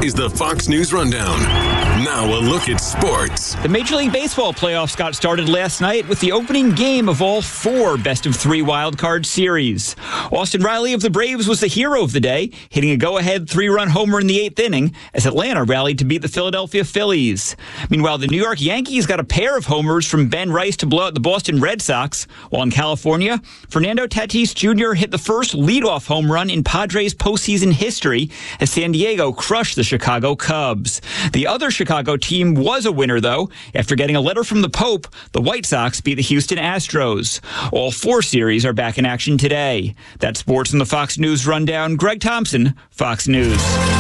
is the Fox News Rundown. Now a look at sports. The Major League Baseball playoffs got started last night with the opening game of all 4 best-of-3 wildcard series. Austin Riley of the Braves was the hero of the day, hitting a go-ahead 3-run homer in the 8th inning as Atlanta rallied to beat the Philadelphia Phillies. Meanwhile, the New York Yankees got a pair of homers from Ben Rice to blow out the Boston Red Sox, while in California, Fernando Tatis Jr. hit the first leadoff home run in Padres postseason history as San Diego crushed the Chicago Cubs. The other Chicago team was a winner, though. After getting a letter from the Pope, the White Sox beat the Houston Astros. All 4 series are back in action today. That's sports in the Fox News Rundown. Greg Thompson, Fox News.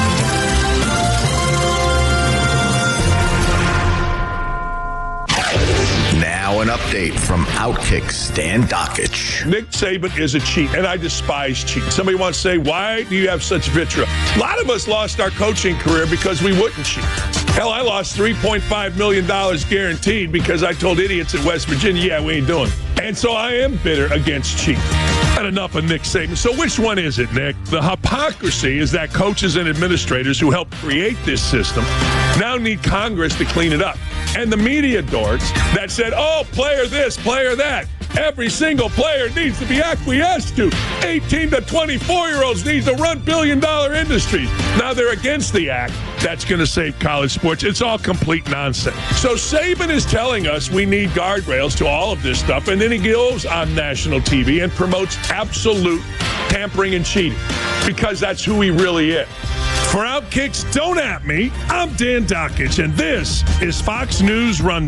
Now an update from Outkick Stan Dockich. Nick Saban is a cheat, and I despise cheat. Somebody wants to say, why do you have such vitriol? A lot of us lost our coaching career because we wouldn't cheat. Hell, I lost $3.5 million guaranteed because I told idiots in West Virginia, yeah, we ain't doing it. And so I am bitter against cheat. Had enough of Nick Saban. So which one is it, Nick? The hypocrisy is that coaches and administrators who helped create this system now need Congress to clean it up. And the media dorks that said, oh, player this, player that. Every single player needs to be acquiesced to. 18 to 24-year-olds need to run billion-dollar industries. Now they're against the act that's going to save college sports. It's all complete nonsense. So Saban is telling us we need guardrails to all of this stuff, and then he goes on national TV and promotes absolute tampering and cheating because that's who he really is. For Outkicks, don't at me. I'm Dan Dockich, and this is Fox News Rundown.